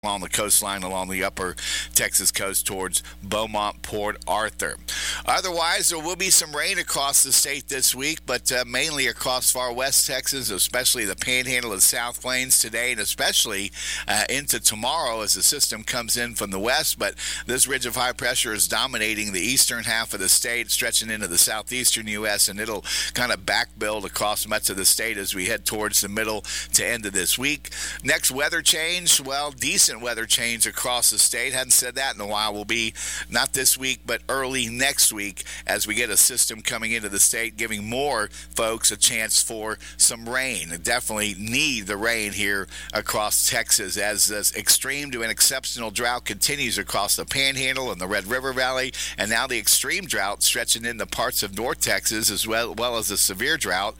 along the coastline, along the upper Texas coast towards Beaumont, Port Arthur. Otherwise, there will be some rain across the state this week, but mainly across far west Texas, especially the Panhandle and South Plains today, and especially into tomorrow as the system comes in from the west. But this ridge of high pressure is dominating the eastern half of the state, stretching into the southeastern U.S., and it'll kind of back build across much of the state as we head towards the middle to end of this week. Next weather change, well, decent weather change across the state. Hadn't said that in a while. Will be not this week, but early next week as we get a system coming into the state, giving more folks a chance for some rain. Definitely need the rain here across Texas as this extreme to an exceptional drought continues across the Panhandle and the Red River Valley, and now the extreme drought stretching into parts of North Texas as well as the severe drought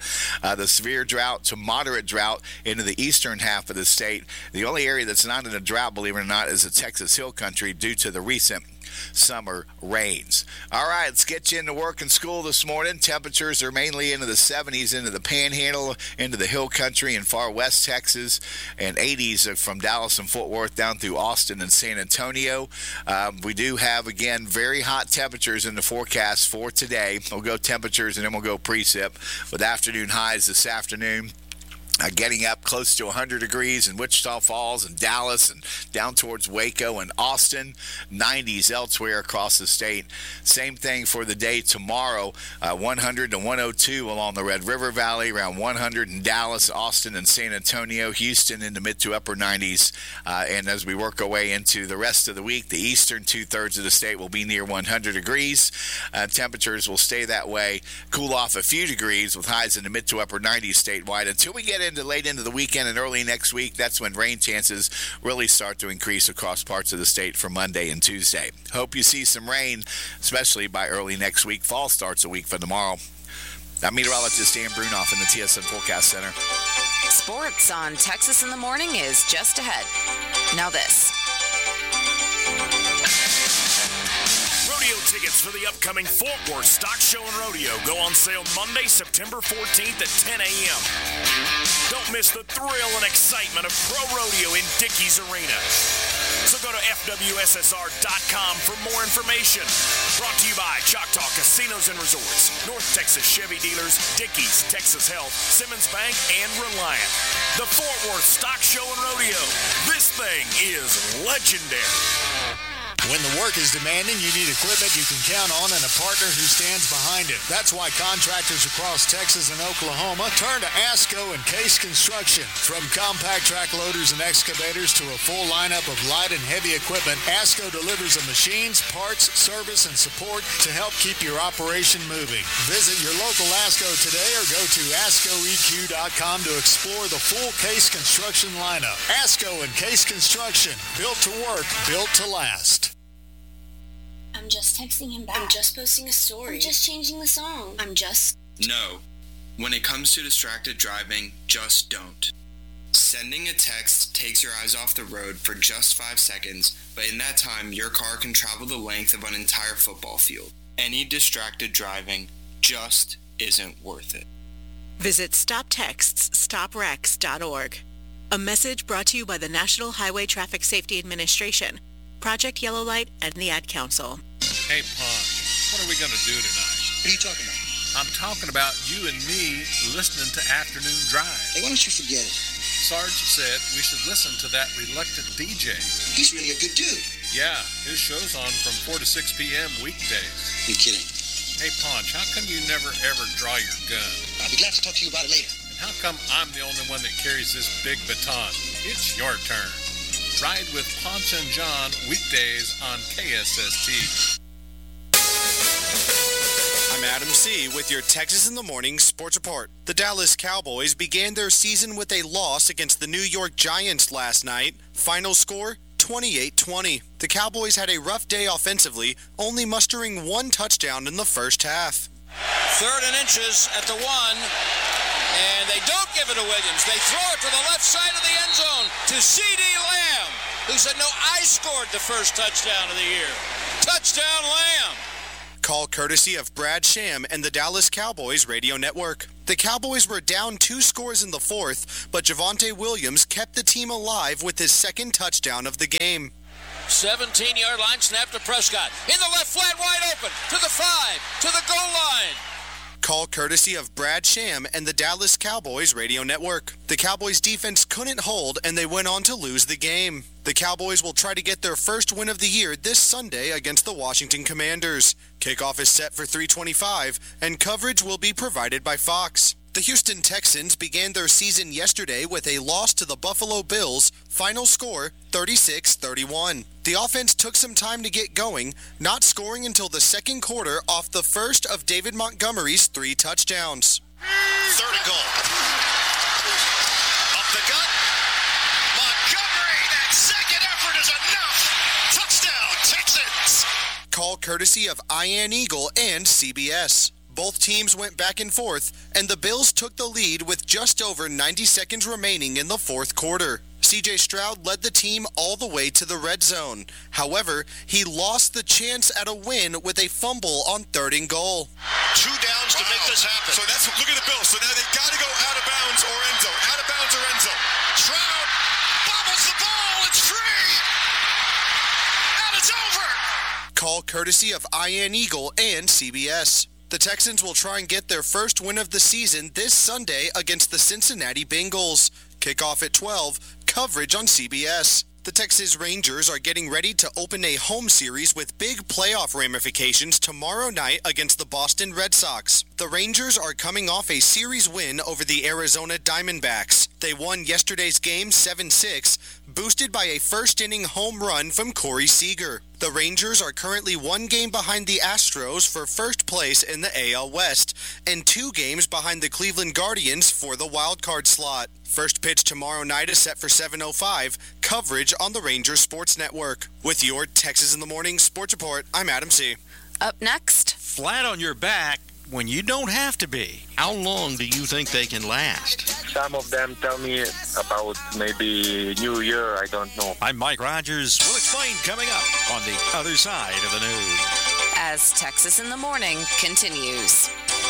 to moderate drought into the eastern half of the state. The only area that's not in a drought, believe it or not, is the Texas Hill Country due to the recent summer rains. All right, let's get you into work and school this morning. Temperatures are mainly into the 70s, into the Panhandle, into the Hill Country and far west Texas, and 80s from Dallas and Fort Worth down through Austin and San Antonio. We do have, again, very hot temperatures in the forecast for today. We'll go temperatures and then we'll go precip with afternoon highs this afternoon. Getting up close to 100 degrees in Wichita Falls and Dallas and down towards Waco and Austin. 90s elsewhere across the state. Same thing for the day tomorrow. 100 to 102 along the Red River Valley, around 100 in Dallas, Austin, and San Antonio. Houston in the mid to upper 90s. And as we work our way into the rest of the week, the eastern two-thirds of the state will be near 100 degrees. Temperatures will stay that way. Cool off a few degrees with highs in the mid to upper 90s statewide until we get into late into the weekend and early next week. That's when rain chances really start to increase across parts of the state for Monday and Tuesday. Hope you see some rain, especially by early next week. Fall starts a week from tomorrow. I'm meteorologist Dan Brunoff in the TSN Forecast Center. Sports on Texas in the Morning is just ahead. Now this. Tickets for the upcoming Fort Worth Stock Show and Rodeo go on sale Monday, September 14th at 10 a.m. Don't miss the thrill and excitement of pro rodeo in Dickies Arena. So go to FWSSR.com for more information. Brought to you by Choctaw Casinos and Resorts, North Texas Chevy Dealers, Dickies, Texas Health, Simmons Bank, and Reliant. The Fort Worth Stock Show and Rodeo. This thing is legendary. When the work is demanding, you need equipment you can count on and a partner who stands behind it. That's why contractors across Texas and Oklahoma turn to ASCO and Case Construction. From compact track loaders and excavators to a full lineup of light and heavy equipment, ASCO delivers the machines, parts, service, and support to help keep your operation moving. Visit your local ASCO today or go to ASCOEQ.com to explore the full Case Construction lineup. ASCO and Case Construction, built to work, built to last. I'm just texting him back. I'm just posting a story. I'm just changing the song. No. When it comes to distracted driving, just don't. Sending a text takes your eyes off the road for just 5 seconds, but in that time, your car can travel the length of an entire football field. Any distracted driving just isn't worth it. Visit StopTextsStopWrecks.org. A message brought to you by the National Highway Traffic Safety Administration, Project Yellow Light, and the Ad Council. Hey, Ponch, what are we going to do tonight? What are you talking about? I'm talking about you and me listening to Afternoon Drive. Hey, why don't you forget it? Sarge said we should listen to that reluctant DJ. He's really a good dude. Yeah, his show's on from 4 to 6 p.m. weekdays. You're kidding. Hey, Ponch, how come you never ever draw your gun? I'll be glad to talk to you about it later. And how come I'm the only one that carries this big baton? It's your turn. Ride with Ponce and John weekdays on KSST. I'm Adam C. with your Texas in the Morning Sports Report. The Dallas Cowboys began their season with a loss against the New York Giants last night. Final score, 28-20. The Cowboys had a rough day offensively, only mustering one touchdown in the first half. 3rd and inches at the 1, and they don't give it to Williams. They throw it to the left side of the end zone to C.D. Lamb, who said, no, I scored the first touchdown of the year. Touchdown, Lamb. Call courtesy of Brad Sham and the Dallas Cowboys radio network. The Cowboys were down 2 scores in the fourth, but Javonte Williams kept the team alive with his second touchdown of the game. 17-yard line, snap to Prescott. In the left flat, wide open. To the 5, to the goal line. Call courtesy of Brad Sham and the Dallas Cowboys radio network. The Cowboys defense couldn't hold, and they went on to lose the game. The Cowboys will try to get their first win of the year this Sunday against the Washington Commanders. Kickoff is set for 3:25, and coverage will be provided by Fox. The Houston Texans began their season yesterday with a loss to the Buffalo Bills, final score 36-31. The offense took some time to get going, not scoring until the second quarter off the first of David Montgomery's 3 touchdowns. Third and goal. Up the gut. Montgomery, that second effort is enough. Touchdown, Texans. Call courtesy of Ian Eagle and CBS. Both teams went back and forth, and the Bills took the lead with just over 90 seconds remaining in the fourth quarter. C.J. Stroud led the team all the way to the red zone. However, he lost the chance at a win with a fumble on 3rd and goal. 2 downs to make this happen. So that's look at the Bills. So now they got to go out of bounds or end zone. Out of bounds or end zone. Stroud bobbles the ball. It's free. And it's over. Call courtesy of Ian Eagle and CBS. The Texans will try and get their first win of the season this Sunday against the Cincinnati Bengals. Kickoff at 12, coverage on CBS. The Texas Rangers are getting ready to open a home series with big playoff ramifications tomorrow night against the Boston Red Sox. The Rangers are coming off a series win over the Arizona Diamondbacks. They won yesterday's game 7-6, boosted by a first-inning home run from Corey Seager. The Rangers are currently 1 game behind the Astros for first place in the AL West and 2 games behind the Cleveland Guardians for the wild card slot. First pitch tomorrow night is set for 7:05. Coverage on the Rangers Sports Network. With your Texas in the Morning Sports Report, I'm Adam C. Up next. Flat on your back when you don't have to be. How long do you think they can last? Some of them tell me about maybe New Year, I don't know. I'm Mike Rogers. We'll explain coming up on the other side of the news. As Texas in the Morning continues.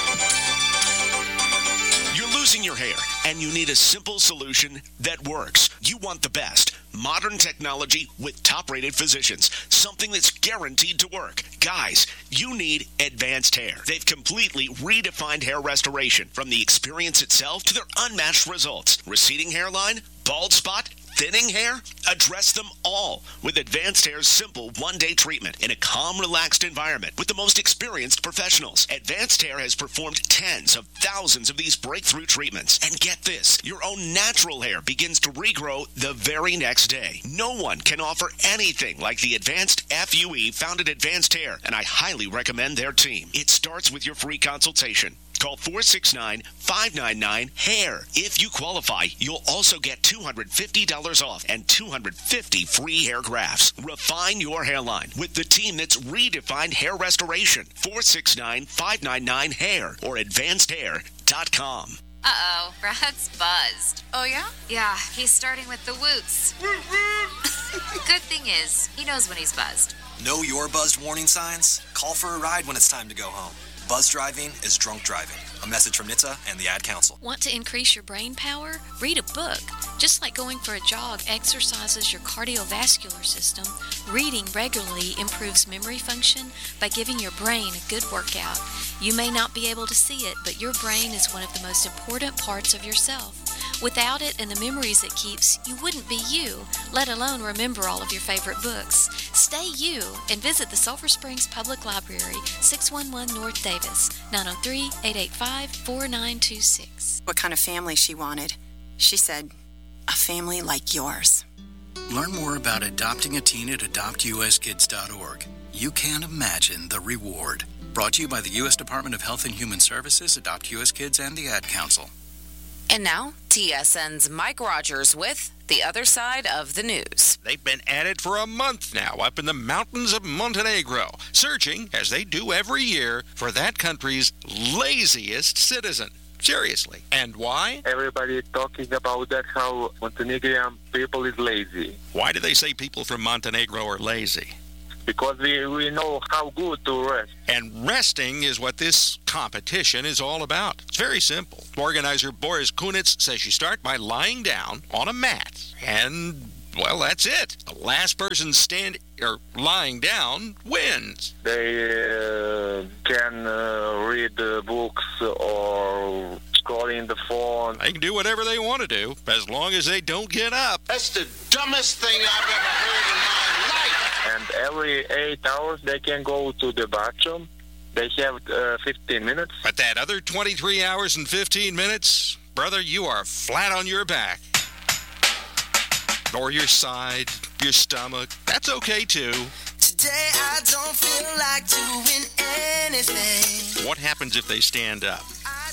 You're losing your hair, and you need a simple solution that works. You want the best. Modern technology with top-rated physicians. Something that's guaranteed to work. Guys, you need Advanced Hair. They've completely redefined hair restoration, from the experience itself to their unmatched results. Receding hairline, bald spot, thinning hair? Address them all with Advanced Hair's simple one-day treatment in a calm, relaxed environment with the most experienced professionals. Advanced Hair has performed tens of thousands of these breakthrough treatments. And get this, your own natural hair begins to regrow the very next day. No one can offer anything like the Advanced FUE found at Advanced Hair, and I highly recommend their team. It starts with your free consultation. Call 469-599-HAIR. If you qualify, you'll also get $250 off and 250 free hair grafts. Refine your hairline with the team that's redefined hair restoration. 469-599-HAIR or advancedhair.com. Uh-oh, Brad's buzzed. Oh, yeah? Yeah, he's starting with the woots. Good thing is, he knows when he's buzzed. Know your buzzed warning signs? Call for a ride when it's time to go home. Buzz driving is drunk driving. A message from NHTSA and the Ad Council. Want to increase your brain power? Read a book. Just like going for a jog exercises your cardiovascular system, reading regularly improves memory function by giving your brain a good workout. You may not be able to see it, but your brain is one of the most important parts of yourself. Without it and the memories it keeps, you wouldn't be you, let alone remember all of your favorite books. Stay you and visit the Sulphur Springs Public Library, 611 North Davis, 903-885-4926. What kind of family she wanted. She said, a family like yours. Learn more about adopting a teen at adoptuskids.org. You can't imagine the reward. Brought to you by the U.S. Department of Health and Human Services, Adopt U.S. Kids, and the Ad Council. And now, TSN's Mike Rogers with the other side of the news. They've been at it for a month now up in the mountains of Montenegro, searching, as they do every year, for that country's laziest citizen. Seriously. And why? Everybody is talking about that, how Montenegrin people is lazy. Why do they say people from Montenegro are lazy? because we know how good to rest. And resting is what this competition is all about. It's very simple. Organizer Boris Kunitz says you start by lying down on a mat, and, well, that's it. The last person lying down wins. They can read books or scroll in the phone. They can do whatever they want to do, as long as they don't get up. That's the dumbest thing I've ever heard in my life. And every 8 hours they can go to the bathroom. They have 15 minutes. But that other 23 hours and 15 minutes, brother, you are flat on your back. Or your side, your stomach. That's okay, too. Today I don't feel like doing anything. What happens if they stand up?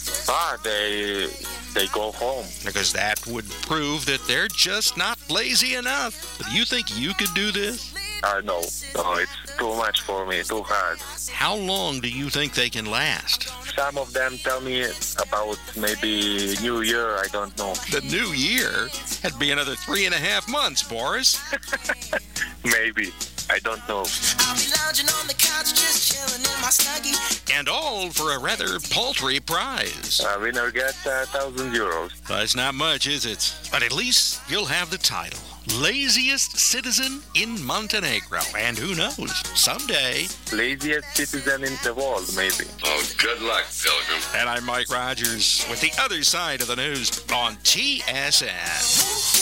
They go home. Because that would prove that they're just not lazy enough. Do you think you could do this? No, it's too much for me, too hard. How long do you think they can last? Some of them tell me about maybe New Year, I don't know. The New Year? That'd be another 3.5 months, Boris. Maybe. I don't know. I'll be lounging on the couch, just chilling in my Snuggie. And all for a rather paltry prize. Winner gets 1,000 euros. That's not much, is it? But at least you'll have the title. Laziest citizen in Montenegro. And who knows, someday... laziest citizen in the world, maybe. Oh, good luck, Pilgrim. And I'm Mike Rogers with the other side of the news on TSN.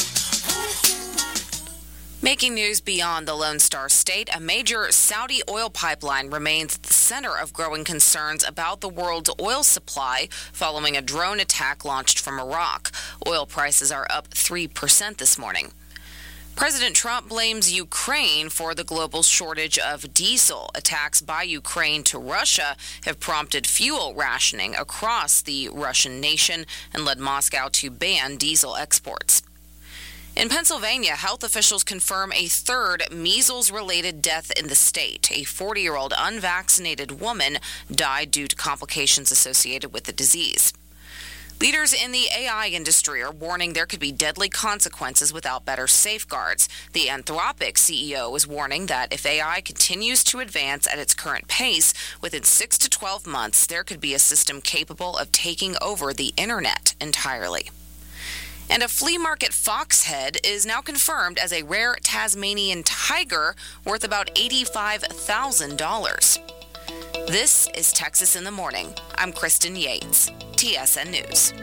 Making news beyond the Lone Star State, a major Saudi oil pipeline remains at the center of growing concerns about the world's oil supply following a drone attack launched from Iraq. Oil prices are up 3% this morning. President Trump blames Ukraine for the global shortage of diesel. Attacks by Ukraine to Russia have prompted fuel rationing across the Russian nation and led Moscow to ban diesel exports. In Pennsylvania, health officials confirm a third measles-related death in the state. A 40-year-old unvaccinated woman died due to complications associated with the disease. Leaders in the AI industry are warning there could be deadly consequences without better safeguards. The Anthropic CEO is warning that if AI continues to advance at its current pace, within 6 to 12 months, there could be a system capable of taking over the internet entirely. And a flea market fox head is now confirmed as a rare Tasmanian tiger worth about $85,000. This is Texas in the Morning. I'm Kristen Yates, TSN News.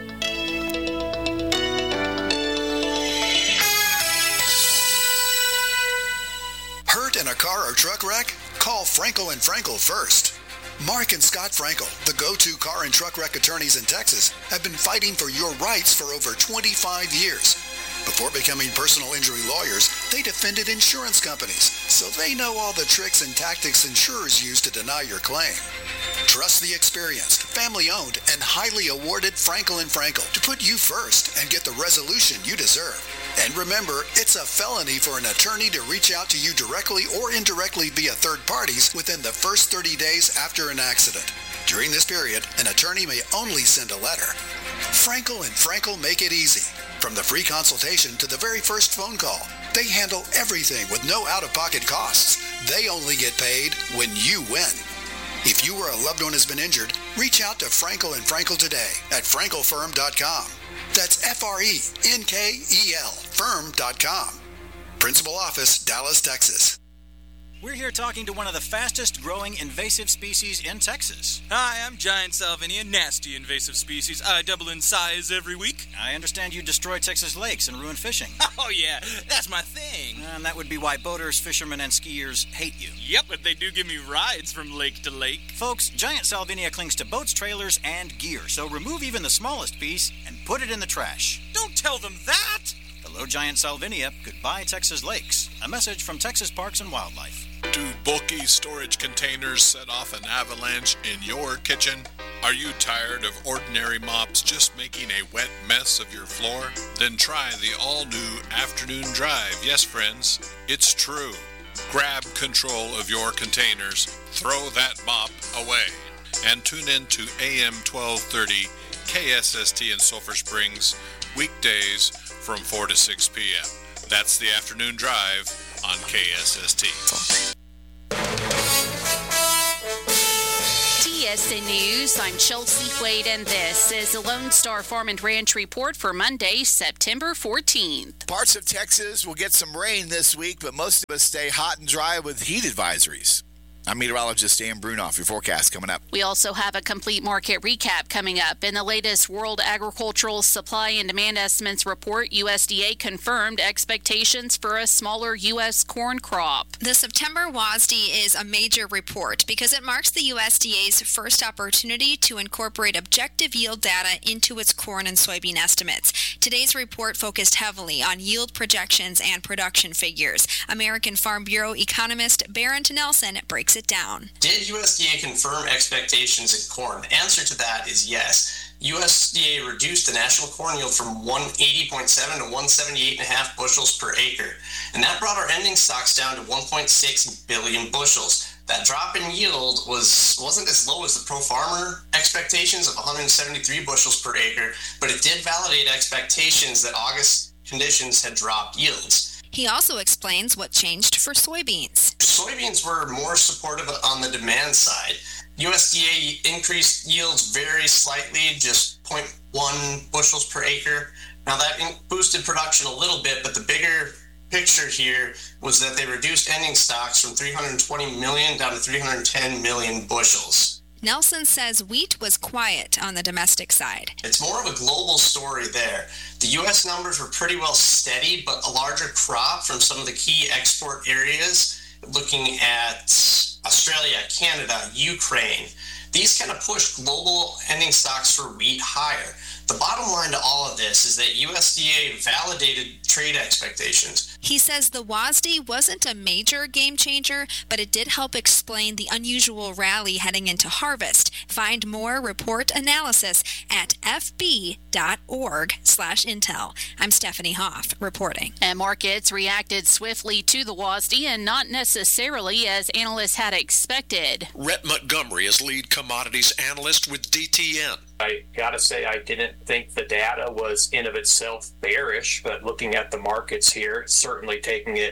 Hurt in a car or truck wreck? Call Frankel & Frankel first. Mark and Scott Frankel, the go-to car and truck wreck attorneys in Texas, have been fighting for your rights for over 25 years. Before becoming personal injury lawyers, they defended insurance companies, so they know all the tricks and tactics insurers use to deny your claim. Trust the experienced, family-owned, and highly awarded Frankel & Frankel to put you first and get the resolution you deserve. And remember, it's a felony for an attorney to reach out to you directly or indirectly via third parties within the first 30 days after an accident. During this period, an attorney may only send a letter. Frankel & Frankel make it easy. From the free consultation to the very first phone call, they handle everything with no out-of-pocket costs. They only get paid when you win. If you or a loved one has been injured, reach out to Frankel & Frankel today at frankelfirm.com. That's F-R-E-N-K-E-L firm.com. Principal office, Dallas, Texas. We're here talking to one of the fastest growing invasive species in Texas. Hi, I'm Giant Salvinia, nasty invasive species. I double in size every week. I understand you destroy Texas lakes and ruin fishing. Oh yeah, that's my thing. And that would be why boaters, fishermen, and skiers hate you. Yep, but they do give me rides from lake to lake. Folks, Giant Salvinia clings to boats, trailers, and gear, so remove even the smallest piece and put it in the trash. Don't tell them that! Hello, Giant Salvinia. Goodbye, Texas lakes. A message from Texas Parks and Wildlife. Do bulky storage containers set off an avalanche in your kitchen? Are you tired of ordinary mops just making a wet mess of your floor? Then try the all-new Afternoon Drive. Yes, friends, it's true. Grab control of your containers, throw that mop away, and tune in to AM 1230 KSST in Sulphur Springs, weekdays from 4 to 6 p.m. That's the Afternoon Drive on KSST. KSN News, I'm Chelsea Wade, and this is the Lone Star Farm and Ranch Report for Monday, September 14th. Parts of Texas will get some rain this week, but most of us stay hot and dry with heat advisories. I'm meteorologist Dan Brunoff. Your forecast coming up. We also have a complete market recap coming up. In the latest World Agricultural Supply and Demand Estimates report, USDA confirmed expectations for a smaller U.S. corn crop. The September WASDE is a major report because it marks the USDA's first opportunity to incorporate objective yield data into its corn and soybean estimates. Today's report focused heavily on yield projections and production figures. American Farm Bureau economist Barrett Nelson breaks it down. Did USDA confirm expectations in corn? The answer to that is yes. USDA reduced the national corn yield from 180.7 to 178.5 bushels per acre, and that brought our ending stocks down to 1.6 billion bushels. That drop in yield wasn't as low as the pro farmer expectations of 173 bushels per acre, but it did validate expectations that August conditions had dropped yields. He also explains what changed for soybeans. Soybeans were more supportive on the demand side. USDA increased yields very slightly, just 0.1 bushels per acre. Now that boosted production a little bit, but the bigger picture here was that they reduced ending stocks from 320 million down to 310 million bushels. Nelson says wheat was quiet on the domestic side. It's more of a global story there. The U.S. numbers were pretty well steady, but a larger crop from some of the key export areas, looking at Australia, Canada, Ukraine, these kind of push global ending stocks for wheat higher. The bottom line to all of this is that USDA validated trade expectations. He says the WASDE wasn't a major game changer, but it did help explain the unusual rally heading into harvest. Find more report analysis at fb.org/intel. I'm Stephanie Hoff reporting. And markets reacted swiftly to the WASDE and not necessarily as analysts had expected. Rhett Montgomery is lead commodities analyst with DTN. I got to say, I didn't think the data was in of itself bearish, but looking at the markets here, certainly taking it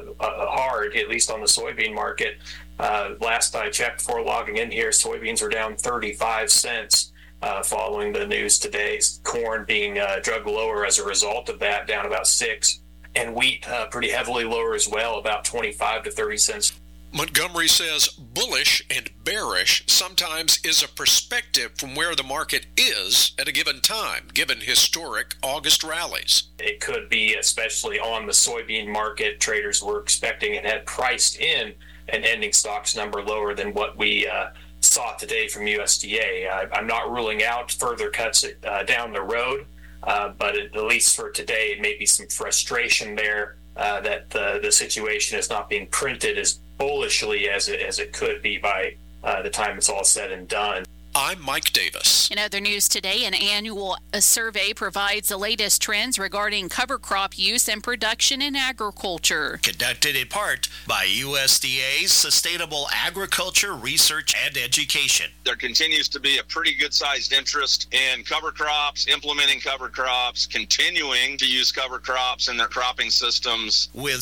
hard, at least on the soybean market. Last I checked before logging in here, soybeans are down 35 cents following the news today. Corn being dragged lower as a result of that, down about 6. And wheat pretty heavily lower as well, about 25 to 30 cents. Montgomery says bullish and bearish sometimes is a perspective from where the market is at a given time, given historic August rallies. It could be, especially on the soybean market, traders were expecting and had priced in an ending stocks number lower than what we saw today from USDA. I'm not ruling out further cuts down the road, but at least for today, it may be some frustration there that the situation is not being printed as bullishly as it could be by the time it's all said and done. I'm Mike Davis. In other news today, an annual survey provides the latest trends regarding cover crop use and production in agriculture. Conducted in part by USDA's Sustainable Agriculture Research and Education. There continues to be a pretty good-sized interest in cover crops, implementing cover crops, continuing to use cover crops in their cropping systems. With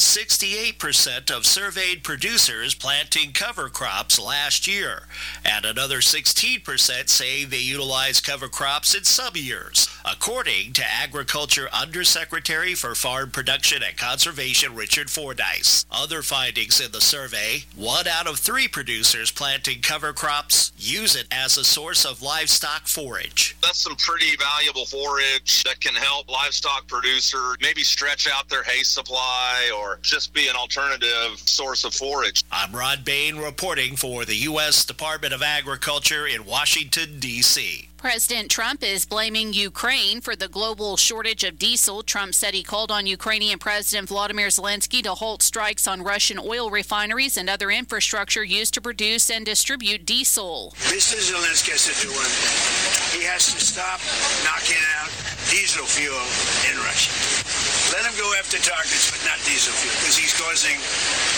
68% of surveyed producers planting cover crops last year, and another 16% say they utilize cover crops in some years, according to Agriculture Undersecretary for Farm Production and Conservation Richard Fordyce. Other findings in the survey: 1 out of 3 producers planting cover crops use it as a source of livestock forage. That's some pretty valuable forage that can help livestock producers maybe stretch out their hay supply or just be an alternative source of forage. I'm Ron Bain reporting for the U.S. Department of Agriculture in Washington, D.C. President Trump is blaming Ukraine for the global shortage of diesel. Trump said he called on Ukrainian President Volodymyr Zelensky to halt strikes on Russian oil refineries and other infrastructure used to produce and distribute diesel. Mr. Zelensky has to do one thing. He has to stop knocking out diesel fuel in Russia. Let him go after targets, but not diesel fuel, because he's causing a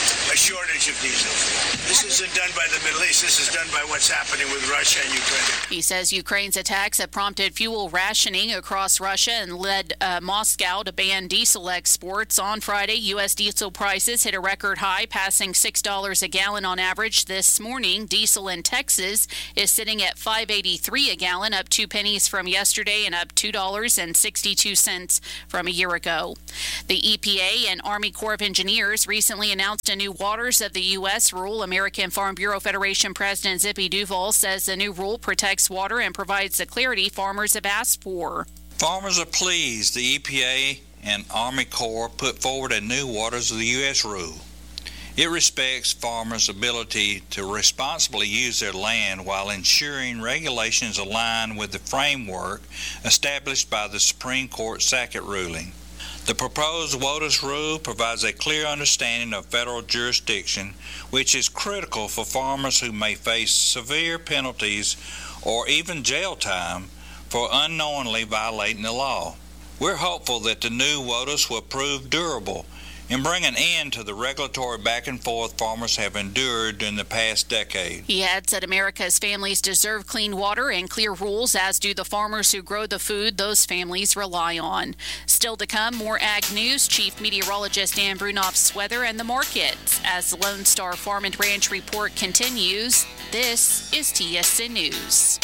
shortage of diesel. This isn't done by the Middle East. This is done by what's happening with Russia and Ukraine. He says Ukraine's attacks have prompted fuel rationing across Russia and led Moscow to ban diesel exports. On Friday, U.S. diesel prices hit a record high, passing $6 a gallon on average this morning. Diesel in Texas is sitting at $5.83 a gallon, up 2 pennies from yesterday and up $2.62 from a year ago. The EPA and Army Corps of Engineers recently announced a new Waters of the U.S. rule. American Farm Bureau Federation President Zippy Duvall says the new rule protects water and provides the clarity farmers have asked for. Farmers are pleased the EPA and Army Corps put forward a new Waters of the U.S. rule. It respects farmers' ability to responsibly use their land while ensuring regulations align with the framework established by the Supreme Court Sackett ruling. The proposed WOTUS rule provides a clear understanding of federal jurisdiction, which is critical for farmers who may face severe penalties or even jail time for unknowingly violating the law. We're hopeful that the new WOTUS will prove durable and bring an end to the regulatory back and forth farmers have endured during the past decade. He adds that America's families deserve clean water and clear rules, as do the farmers who grow the food those families rely on. Still to come, more Ag News, Chief Meteorologist Dan Brunoff's weather and the markets. As the Lone Star Farm and Ranch Report continues, this is TSN News.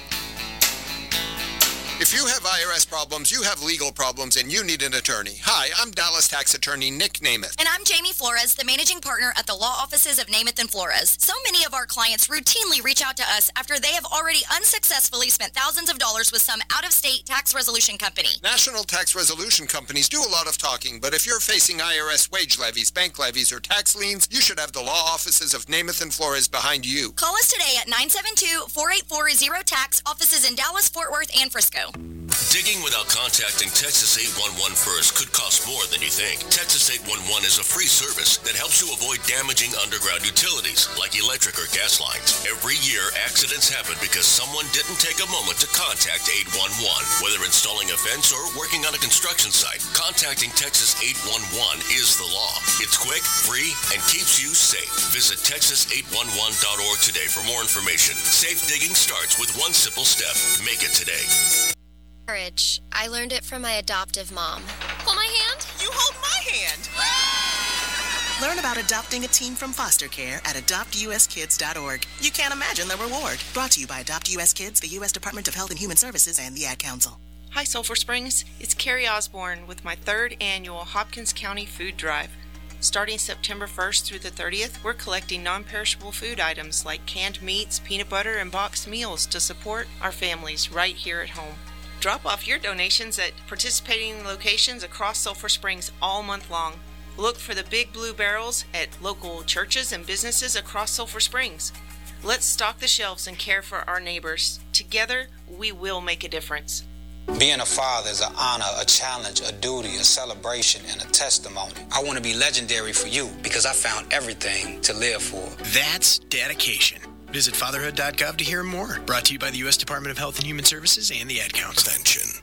If you have IRS problems, you have legal problems, and you need an attorney. Hi, I'm Dallas tax attorney Nick Namath. And I'm Jamie Flores, the managing partner at the law offices of Namath and Flores. So many of our clients routinely reach out to us after they have already unsuccessfully spent thousands of dollars with some out-of-state tax resolution company. National tax resolution companies do a lot of talking, but if you're facing IRS wage levies, bank levies, or tax liens, you should have the law offices of Namath and Flores behind you. Call us today at 972-484-0TAX, offices in Dallas, Fort Worth, and Frisco. Digging without contacting Texas 811 first could cost more than you think. Texas 811 is a free service that helps you avoid damaging underground utilities like electric or gas lines. Every year, accidents happen because someone didn't take a moment to contact 811. Whether installing a fence or working on a construction site, contacting Texas 811 is the law. It's quick, free, and keeps you safe. Visit Texas811.org today for more information. Safe digging starts with one simple step. Make it today. Courage. I learned it from my adoptive mom. Hold my hand? You hold my hand. Learn about adopting a teen from foster care at adoptuskids.org. You can't imagine the reward. Brought to you by Adopt US Kids, the U.S. Department of Health and Human Services, and the Ad Council. Hi, Sulphur Springs. It's Carrie Osborne with my 3rd annual Hopkins County Food Drive. Starting September 1st through the 30th, we're collecting non-perishable food items like canned meats, peanut butter, and boxed meals to support our families right here at home. Drop off your donations at participating locations across Sulphur Springs all month long. Look for the big blue barrels at local churches and businesses across Sulphur Springs. Let's stock the shelves and care for our neighbors. Together, we will make a difference. Being a father is an honor, a challenge, a duty, a celebration, and a testimony. I want to be legendary for you because I found everything to live for. That's dedication. Visit fatherhood.gov to hear more. Brought to you by the U.S. Department of Health and Human Services and the Ad Council. Prevention.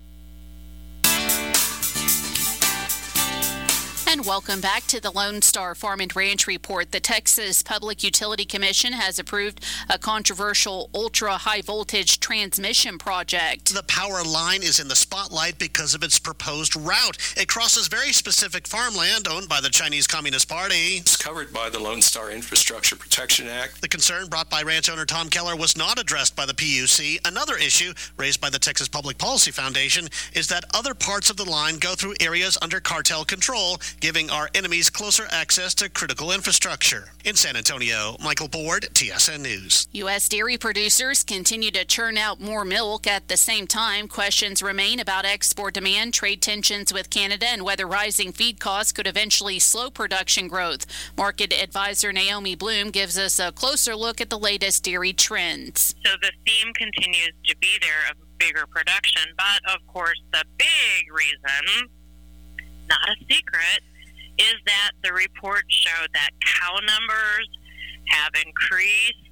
And welcome back to the Lone Star Farm and Ranch Report. The Texas Public Utility Commission has approved a controversial ultra-high voltage transmission project. The power line is in the spotlight because of its proposed route. It crosses very specific farmland owned by the Chinese Communist Party. It's covered by the Lone Star Infrastructure Protection Act. The concern brought by ranch owner Tom Keller was not addressed by the PUC. Another issue raised by the Texas Public Policy Foundation is that other parts of the line go through areas under cartel control, giving our enemies closer access to critical infrastructure. In San Antonio, Michael Board, TSN News. U.S. dairy producers continue to churn out more milk. At the same time, questions remain about export demand, trade tensions with Canada, and whether rising feed costs could eventually slow production growth. Market advisor Naomi Bloom gives us a closer look at the latest dairy trends. So the theme continues to be there of bigger production, but of course the big reason, not a secret, is that the report showed that cow numbers have increased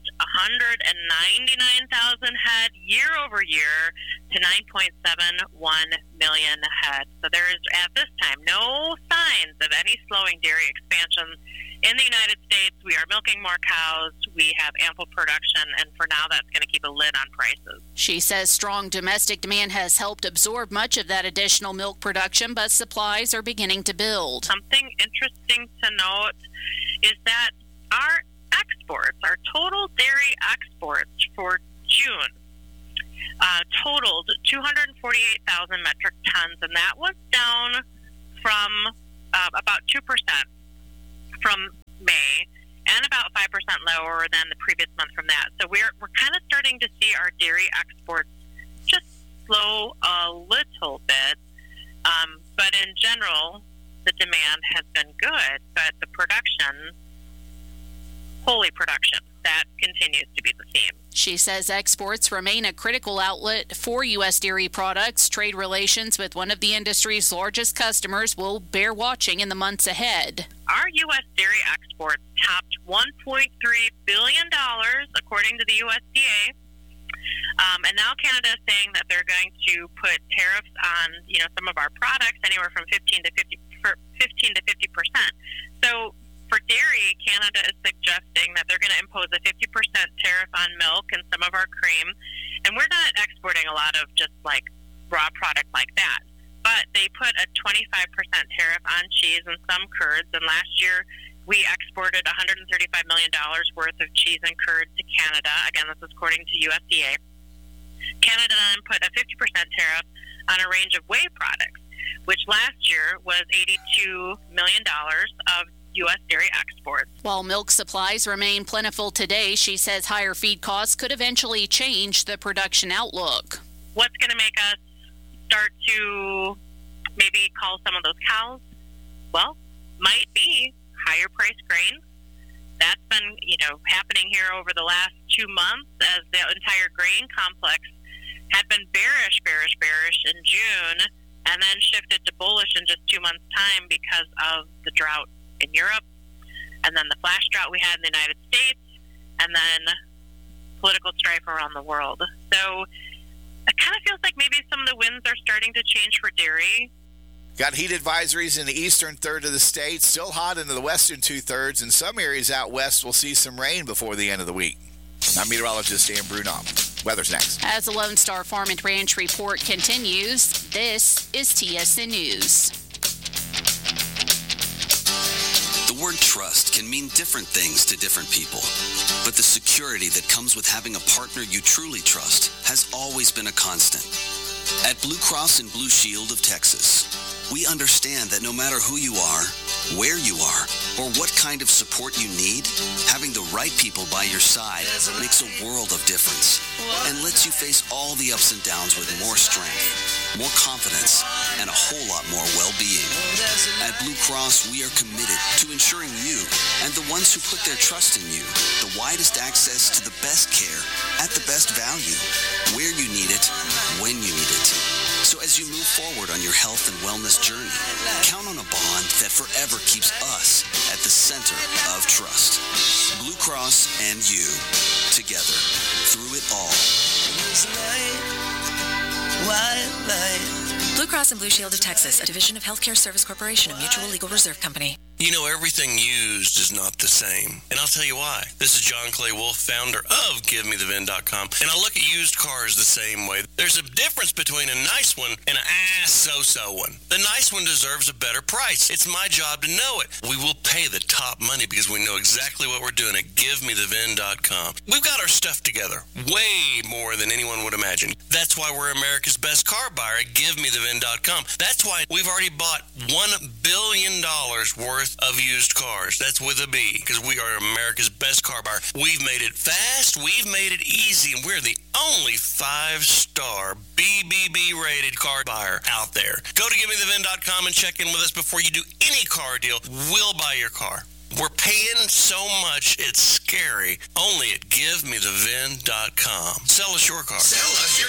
199,000 head year over year to 9.71 million head. So there is, at this time, no signs of any slowing dairy expansion in the United States, we are milking more cows. We have ample production, and for now, that's going to keep a lid on prices. She says strong domestic demand has helped absorb much of that additional milk production, but supplies are beginning to build. Something interesting to note is that our exports, our total dairy exports for June, totaled 248,000 metric tons, and that was down from about 2% from May, and about 5% lower than the previous month from that. So we're kind of starting to see our dairy exports just slow a little bit. But in general, the demand has been good, but the production, wholly production, that continues to be the theme. She says exports remain a critical outlet for U.S. dairy products. Trade relations with one of the industry's largest customers will bear watching in the months ahead. Our U.S. dairy exports topped $1.3 billion, according to the USDA. And now Canada is saying that they're going to put tariffs on, some of our products anywhere from 15 to 50%. So for dairy, Canada is suggesting that they're going to impose a 50% tariff on milk and some of our cream. And we're not exporting a lot of just like raw product like that. But they put a 25% tariff on cheese and some curds. And last year, we exported $135 million worth of cheese and curds to Canada. Again, this is according to USDA. Canada then put a 50% tariff on a range of whey products, which last year was $82 million of U.S. dairy exports. While milk supplies remain plentiful today, she says higher feed costs could eventually change the production outlook. What's going to make us start to maybe call some of those cows? Well, might be higher priced grain. That's been, happening here over the last 2 months as the entire grain complex had been bearish in June and then shifted to bullish in just 2 months' time because of the drought in Europe, and then the flash drought we had in the United States, and then political strife around the world. So it kind of feels like maybe some of the winds are starting to change for dairy. Got heat advisories in the eastern third of the state, still hot into the western two-thirds, and some areas out west will see some rain before the end of the week. I'm meteorologist Dan Bruno. Weather's next. As the Lone Star Farm and Ranch report continues, this is TSN News. The word trust can mean different things to different people, but the security that comes with having a partner you truly trust has always been a constant. At Blue Cross and Blue Shield of Texas, we understand that no matter who you are, where you are, or what kind of support you need, having the right people by your side makes a world of difference and lets you face all the ups and downs with more strength, more confidence, and a whole lot more well-being. At Blue Cross, we are committed to ensuring you and the ones who put their trust in you the widest access to the best care at the best value, where you need it, when you need it. So as you move forward on your health and wellness journey, count on a bond that forever keeps us at the center of trust. Blue Cross and you, together, through it all. Blue Cross and Blue Shield of Texas, a division of Healthcare Service Corporation, a mutual legal reserve company. You know, everything used is not the same. And I'll tell you why. This is John Clay Wolf, founder of GiveMeTheVin.com. And I look at used cars the same way. There's a difference between a nice one and an so-so one. The nice one deserves a better price. It's my job to know it. We will pay the top money because we know exactly what we're doing at GiveMeTheVin.com. We've got our stuff together way more than anyone would imagine. That's why we're America's best car buyer at GiveMeTheVin.com. That's why we've already bought $1 billion worth of used cars. That's with a B, because we are America's best car buyer. We've made it fast, we've made it easy, and we're the only 5-star BBB rated car buyer out there. Go to GiveMeTheVin.com and check in with us before you do any car deal. We'll buy your car. We're paying so much, it's scary. Only at GiveMeTheVin.com. Sell us your car. Sell us your